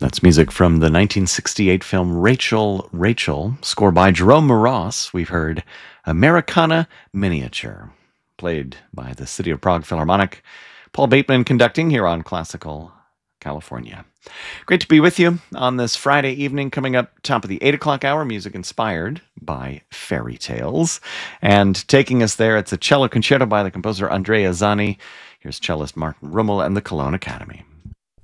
That's music from the 1968 film Rachel, Rachel, score by Jerome Moross. We've heard Americana Miniature, played by the City of Prague Philharmonic. Paul Bateman conducting here on Classical California. Great to be with you on this Friday evening. Coming up top of the 8 o'clock hour, music inspired by fairy tales. And taking us there, it's a cello concerto by the composer Andrea Zani. Here's cellist Martin Rummel and the Cologne Academy.